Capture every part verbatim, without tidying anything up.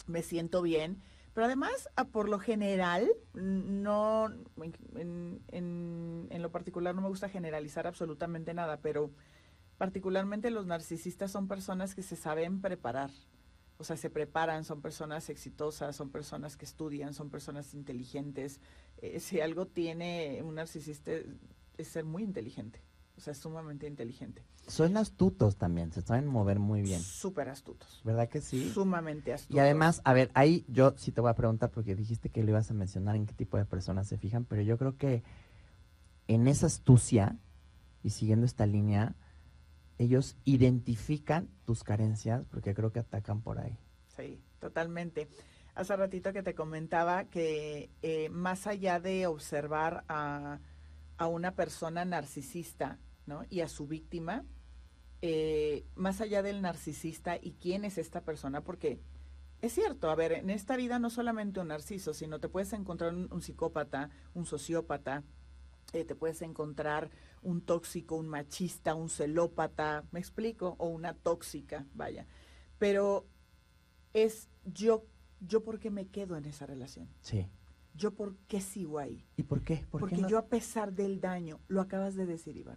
me siento bien, pero además, a- por lo general, no, en, en, en lo particular no me gusta generalizar absolutamente nada, pero particularmente los narcisistas son personas que se saben preparar. O sea, se preparan, son personas exitosas, son personas que estudian, son personas inteligentes. Eh, si algo tiene un narcisista es ser muy inteligente, o sea, sumamente inteligente. Son astutos también, se saben mover muy bien. Súper astutos, ¿Verdad que sí? sumamente Y astutos. además, a ver, ahí yo sí te voy a preguntar porque dijiste que lo ibas a mencionar en qué tipo de personas se fijan, pero yo creo que en esa astucia y siguiendo esta línea, ellos identifican tus carencias porque creo que atacan por ahí. Sí, totalmente. Hace ratito que te comentaba que eh, más allá de observar a, a una persona narcisista, ¿no? Y a su víctima, eh, más allá del narcisista y quién es esta persona, porque es cierto, a ver, en esta vida no solamente un narciso, sino te puedes encontrar un, un psicópata, un sociópata, eh, te puedes encontrar un tóxico, un machista, un celópata, ¿me explico? O una tóxica, vaya. Pero es yo, yo por qué me quedo en esa relación, Sí. yo por qué sigo ahí, ¿Y por qué? ¿Por qué porque no? yo a pesar del daño, lo acabas de decir, Iván,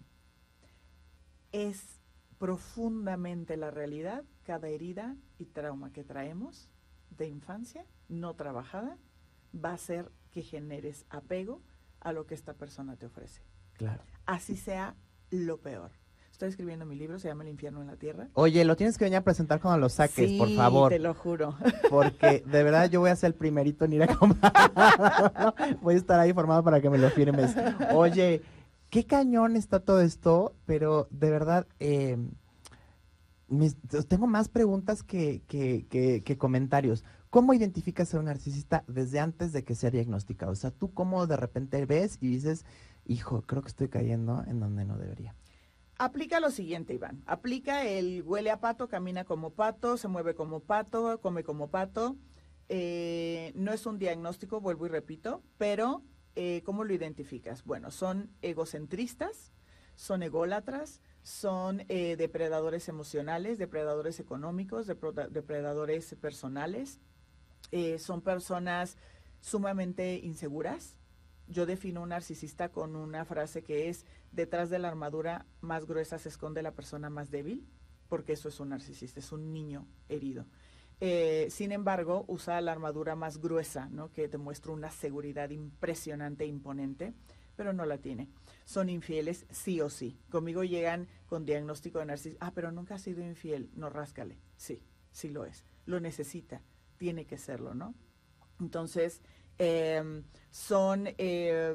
es profundamente la realidad, cada herida y trauma que traemos de infancia no trabajada va a hacer que generes apego a lo que esta persona te ofrece. Claro. Así sea lo peor. Estoy escribiendo mi libro, se llama El infierno en la tierra. Oye, lo tienes que venir a presentar cuando lo saques, por Sí, favor. te lo juro. Porque de verdad yo voy a ser el primerito en ir a comprarlo. Voy a estar ahí formado para que me lo firmes. Oye, qué cañón está todo esto, pero de verdad, eh, mis- tengo más preguntas que, que, que, que comentarios. ¿Cómo identificas a un narcisista desde antes de que sea diagnosticado? O sea, tú cómo de repente ves y dices, hijo, creo que estoy cayendo en donde no debería. Aplica lo siguiente, Iván. Aplica el huele a pato, camina como pato, se mueve como pato, come como pato. Eh, no es un diagnóstico, vuelvo y repito, pero eh, ¿cómo lo identificas? Bueno, son egocentristas, son ególatras, son eh, depredadores emocionales, depredadores económicos, depro- depredadores personales, eh, son personas sumamente inseguras. Yo defino un narcisista con una frase que es, detrás de la armadura más gruesa se esconde la persona más débil, porque eso es un narcisista, es un niño herido. Eh, sin embargo, usa la armadura más gruesa, ¿no? Que demuestra una seguridad impresionante e imponente, pero no la tiene. Son infieles sí o sí. Conmigo llegan con diagnóstico de narcisismo. Ah, pero nunca ha sido infiel. No, ráscale. Sí, sí lo es. Lo necesita. Tiene que serlo, ¿no? Entonces, eh, son eh,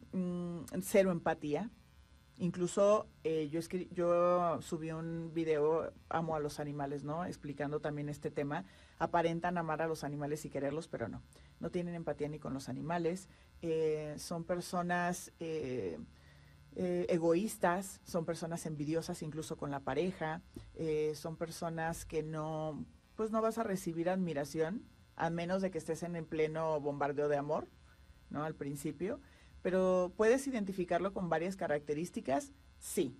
mm, cero empatía. Incluso eh, yo, escri yo subí un video, amo a los animales, ¿no? Explicando también este tema. Aparentan amar a los animales y quererlos, pero no. No tienen empatía ni con los animales. Eh, son personas eh, eh, egoístas, son personas envidiosas incluso con la pareja. Eh, son personas que no, pues no vas a recibir admiración, a menos de que estés en el pleno bombardeo de amor, ¿no? Al principio, pero puedes identificarlo con varias características, sí.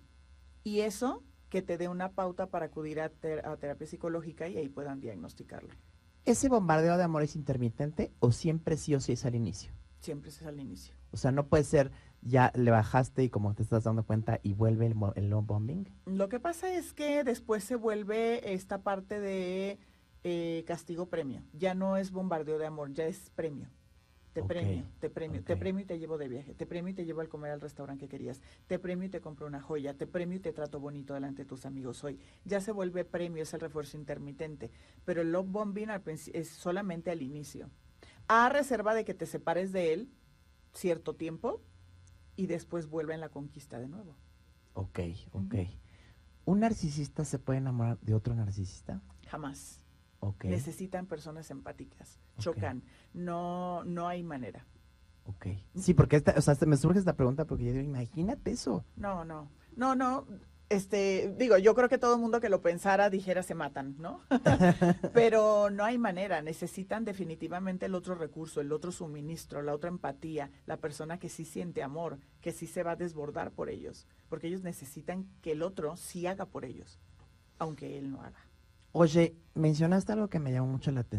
Y eso que te dé una pauta para acudir a, ter a terapia psicológica y ahí puedan diagnosticarlo. ¿Ese bombardeo de amor es intermitente o siempre sí o sí es al inicio? Siempre es al inicio. O sea, no puede ser, ya le bajaste y como te estás dando cuenta y vuelve el, el love bombing. Lo que pasa es que después se vuelve esta parte de eh, castigo-premio. Ya no es bombardeo de amor, ya es premio. Te Ok, premio, te premio, ok. te premio y te llevo de viaje, te premio y te llevo al comer al restaurante que querías, te premio y te compro una joya, te premio y te trato bonito delante de tus amigos hoy. Ya se vuelve premio, es el refuerzo intermitente, pero el love bombing al es solamente al inicio, a reserva de que te separes de él cierto tiempo y después vuelve en la conquista de nuevo. Ok, Uh ok. -huh. ¿Un narcisista se puede enamorar de otro narcisista? Jamás. Ok. Necesitan personas empáticas, Okay. chocan, no, no hay manera. Ok. Sí, porque esta, o sea, me surge esta pregunta porque yo digo, imagínate eso. No, no, no, no, este, digo, yo creo que todo el mundo que lo pensara dijera se matan, ¿no? Pero no hay manera, necesitan definitivamente el otro recurso, el otro suministro, la otra empatía, la persona que sí siente amor, que sí se va a desbordar por ellos, porque ellos necesitan que el otro sí haga por ellos, aunque él no haga. Oye, mencionaste algo que me llamó mucho la atención.